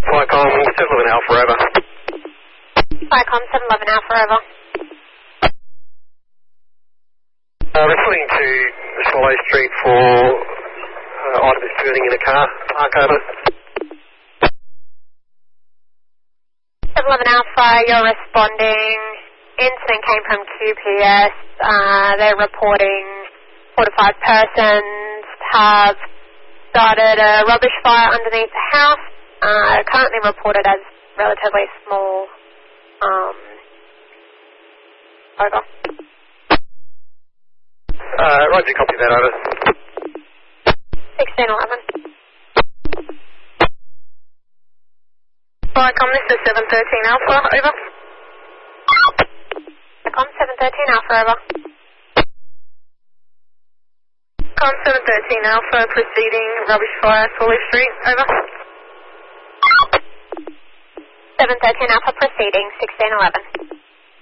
Flycom 711 Alpha over. Flycom 711 Alpha over. Reporting to Swallow Street for items burning in a car. Park over. 711 Alpha, you're responding. Incident came from QPS. They're reporting 4 to 5 persons have started a rubbish fire underneath the house. Currently reported as relatively small. Over. Roger, copy that, over. 1611. Flycom, this is 713 Alpha, over. Flycom 713 Alpha, over. Com 713 Alpha, proceeding, rubbish fire, Swallow Street, over. 713 Alpha, proceeding, 1611.